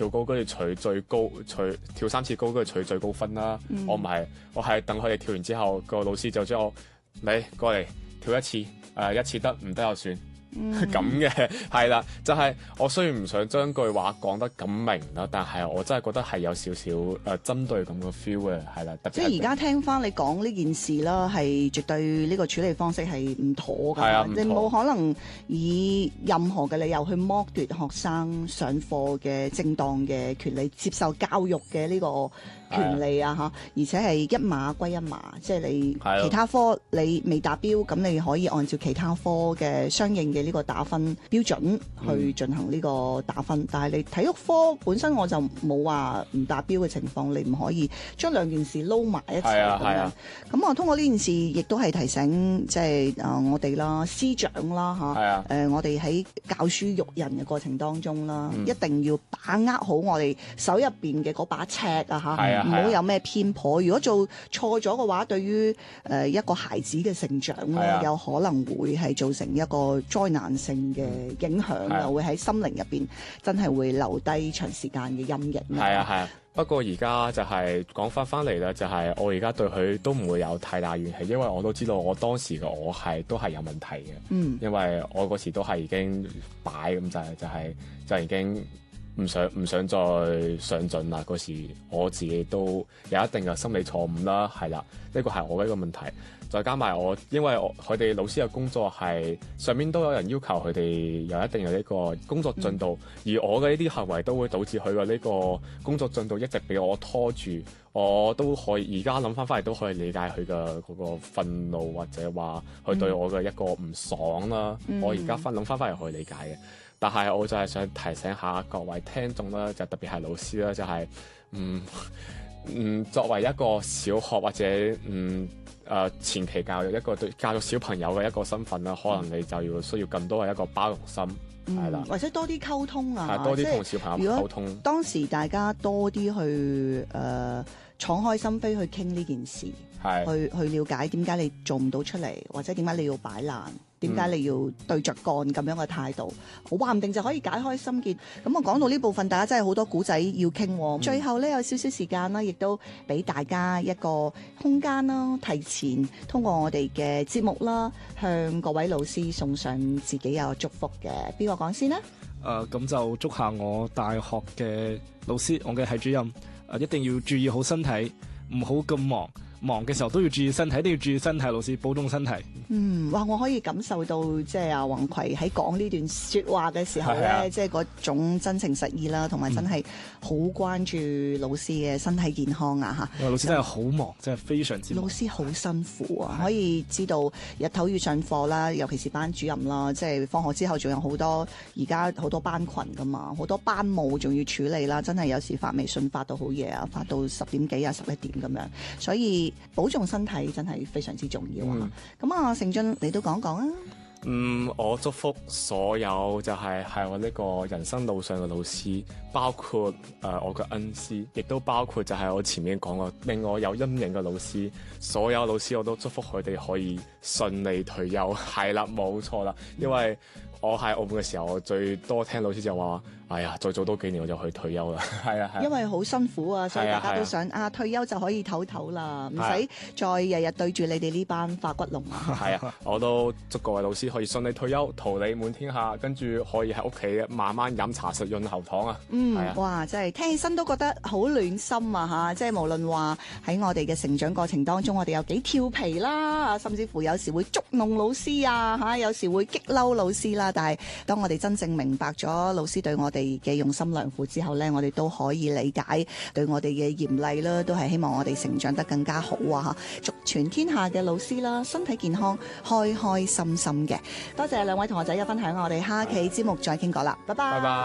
跳高跟住取最高，跳3次高跟住取最高分啦。我唔係，我係等佢哋跳完之後，個老師就將我你過嚟跳一次，一次得唔得就算。咁嘅係啦，就係、我雖然唔想將句話講得咁明啦，但係我真係覺得係有少少針對咁嘅 feel 嘅，係啦。 即係而家聽翻你講呢件事啦，係絕對呢個處理方式係唔妥㗎。你冇可能以任何嘅理由去剝奪學生上課嘅正當嘅權利，接受教育嘅呢個權利啊嚇，而且係一碼歸一碼，即係你其他科你未達標，咁你可以按照其他科嘅相應嘅呢個打分標準去進行呢個打分。但係你體育科本身我就冇話唔達標嘅情況，你唔可以將兩件事撈埋一齊咁樣。咁我通過呢件事亦都係提醒即係我哋啦、師長啦嚇，我哋喺教書育人嘅過程當中啦，一定要把握好我哋手入邊嘅嗰把尺啊嚇。唔好有咩偏頗，如果做錯咗嘅話，對於一個孩子嘅成長咧，有可能會係造成一個災難性嘅影響，又會喺心靈入邊真係會留低長時間嘅陰影。 不過而家就係講翻嚟咧，就係我而家對佢都唔會有太大怨氣，因為我都知道我當時嘅我都係有問題嘅。因為我嗰時都係已經擺咁就已經。唔想再上進啦！嗰時我自己都有一定嘅心理錯誤啦，係啦，呢個係我嘅一個問題。再加埋因為佢哋老師嘅工作係上面都有人要求佢哋有一定嘅呢個工作進度，而我嘅呢啲行為都會導致佢嘅呢個工作進度一直俾我拖住。我都可以而家諗翻嚟都可以理解佢嘅嗰個憤怒，或者話佢對我嘅一個唔爽啦。我而家諗翻嚟可以理解嘅。但係我就係想提醒下各位聽眾啦，就特別係老師啦，就係作為一個小學或者前期教育一個對教育小朋友嘅一個身份啦，可能你就需要更多嘅一個包容心，係啦， 或者多啲溝通啊， 多啲同小朋友溝通。 當時大家多啲去敞開心扉去傾呢件事，去了解點解你做唔到出嚟，或者點解你要擺爛。點解你要對着幹咁樣嘅態度？我話唔定就可以解開心結。咁我講到呢部分，大家真係好多古仔要傾。最後呢，有少少時間啦，亦都俾大家一個空間啦，提前通過我哋嘅節目啦，向各位老師送上自己有祝福嘅。邊個講先呢？ 咁就祝下我大學嘅老師，我嘅系主任，一定要注意好身體，唔好咁忙。忙嘅時候都要注意身體，一定要注意身體，老師保重身體。 哇！我可以感受到即係阿宏葵喺講呢段説話嘅時候咧，即係嗰種真情實意啦，同埋真係好關注老師嘅身體健康啊嚇。 老師真係好忙，真係非常之忙。 老師好辛苦啊！可以知道日頭要上課啦，尤其是班主任啦，即係放學之後仲有好多而家好多班群噶嘛，好多班務仲要處理啦，真係有時發微信發到好夜啊，發到10點幾啊11點咁樣，所以保重身體真係非常之重要啊！咁啊，成俊你都講講啊！ 我祝福所有就係我呢個人生路上嘅老師，包括我嘅恩師，亦都包括就係我前面講過令我有陰影嘅老師，所有老師我都祝福佢哋可以順利退休。係啦，冇錯啦，因為我喺澳門嘅時候，我最多聽老師就話：哎呀，再做多幾年我就去退休啦。係啊， 因為好辛苦啊，所以大家都想退休就可以唞唞啦，唔使再日日對住你哋呢班化骨龍啊。係啊， 我都祝各位老師可以順利退休，桃李滿天下，跟住可以喺屋企慢慢飲茶食潤喉糖啊。 哇，真係聽起身都覺得好暖心啊嚇！即係無論話喺我哋嘅成長過程當中，我哋有幾調皮啦，甚至乎有時會捉弄老師啊嚇，有時會激嬲老師啦。但係當我哋真正明白咗老師對我哋嘅用心良苦之後呢，我哋都可以理解對我哋嘅嚴厲啦，都係希望我哋成長得更加好啊！祝全天下嘅老師啦，身體健康，開開心心嘅。多謝兩位同學仔嘅分享，我哋下期節目再傾過啦，拜拜。